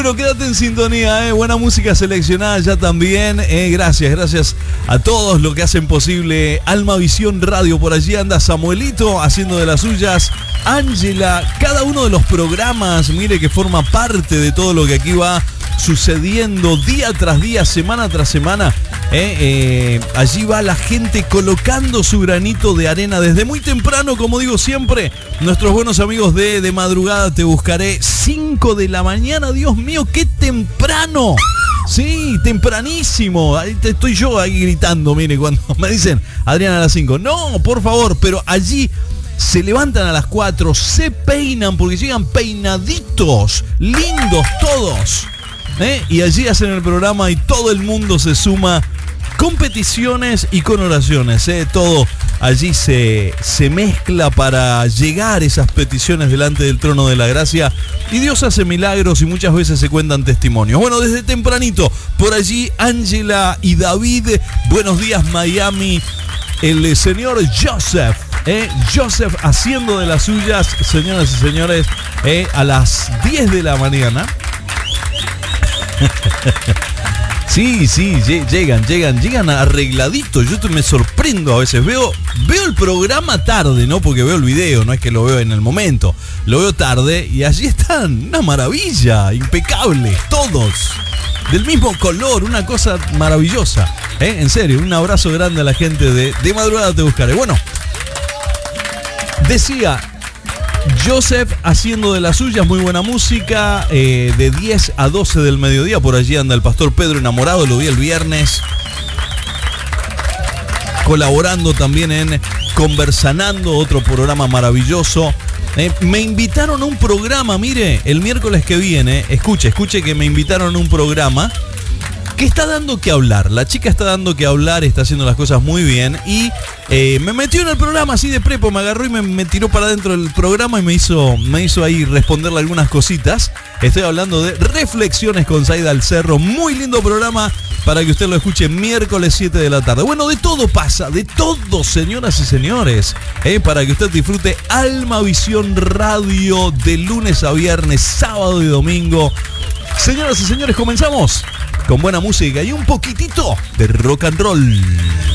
Bueno, quédate en sintonía, buena música seleccionada ya también. Gracias a todos los que hacen posible Alma Visión Radio. Por allí anda Samuelito haciendo de las suyas. Ángela, cada uno de los programas, mire que forma parte de todo lo que aquí va sucediendo día tras día, semana tras semana. Allí va la gente colocando su granito de arena desde muy temprano, como digo siempre. Nuestros buenos amigos de Madrugada Te Buscaré, 5 de la mañana, Dios mío, qué temprano. Sí, tempranísimo. Ahí estoy yo ahí gritando, mire, cuando me dicen Adrián a las 5. No, por favor, pero allí se levantan a las 4, se peinan porque llegan peinaditos, lindos todos. Y allí hacen el programa y todo el mundo se suma con peticiones y con oraciones. Todo allí se mezcla para llegar esas peticiones delante del trono de la gracia. Y Dios hace milagros y muchas veces se cuentan testimonios. Bueno, desde tempranito, por allí Ángela y David. Buenos días, Miami. El señor Joseph. Joseph haciendo de las suyas, señoras y señores, a las 10 de la mañana. Sí, llegan arregladitos. Yo me sorprendo a veces. Veo el programa tarde, ¿no? Porque veo el video, no es que lo veo en el momento. Lo veo tarde y allí están. Una maravilla, impecable. Todos. Del mismo color, una cosa maravillosa. En serio, un abrazo grande a la gente de Madrugada Te Buscaré. Bueno, decía Joseph haciendo de las suyas, muy buena música, de 10 a 12 del mediodía. Por allí anda el pastor Pedro Enamorado, lo vi el viernes, colaborando también en Conversanando, otro programa maravilloso. Me invitaron a un programa, mire, el miércoles que viene, escuche que me invitaron a un programa que está dando que hablar. La chica está dando que hablar, está haciendo las cosas muy bien y me metió en el programa así de prepo, me agarró y me tiró para adentro del programa y me hizo ahí responderle algunas cositas. Estoy hablando de Reflexiones con Zaida al Cerro, muy lindo programa para que usted lo escuche miércoles 7 de la tarde. Bueno, de todo pasa, de todo, señoras y señores, para que usted disfrute Alma Visión Radio de lunes a viernes, sábado y domingo. Señoras y señores, comenzamos con buena música y un poquitito de rock and roll.